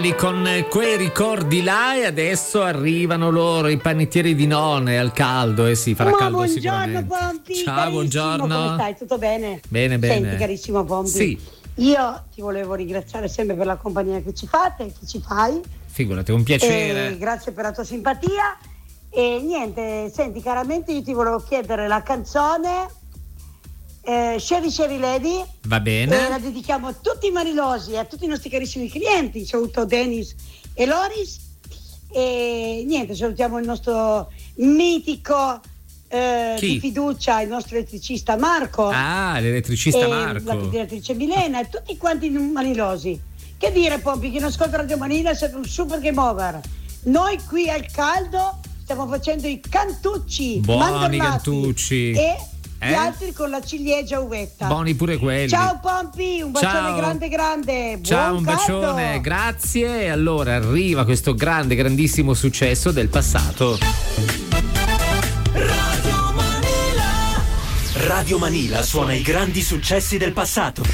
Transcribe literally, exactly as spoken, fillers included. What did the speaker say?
Polly con quei ricordi là, e adesso arrivano loro, i panettieri di nonne al caldo, e eh sì, farà Ma caldo buongiorno sicuramente. Pompi, Ciao, buongiorno. come stai? Tutto bene? Bene, bene. Senti carissimo Pompi, sì. io ti volevo ringraziare sempre per la compagnia che ci fate, che ci fai. Figurati, un piacere. E grazie per la tua simpatia. E niente, senti caramente, io ti volevo chiedere la canzone eh, Sherry Sherry Lady. Va bene. E la dedichiamo a tutti i marilosi e a tutti i nostri carissimi clienti. Saluto Dennis e Loris. E niente, salutiamo il nostro mitico eh, di fiducia, il nostro elettricista Marco. Ah, l'elettricista e Marco. La direttrice Milena e tutti quanti manilosi. Che dire, Pompi, chi non ascolta Radio Manila è stato un super game over. Noi qui al caldo stiamo facendo i cantucci. Buoni cantucci. E eh? gli altri con la ciliegia uvetta. Buoni pure quelli. Ciao Pompi, un bacione Ciao. grande grande. Buon Ciao, un caldo. bacione, grazie. E allora arriva questo grande, grandissimo successo del passato. Radio Manila. Radio Manila suona i grandi successi del passato.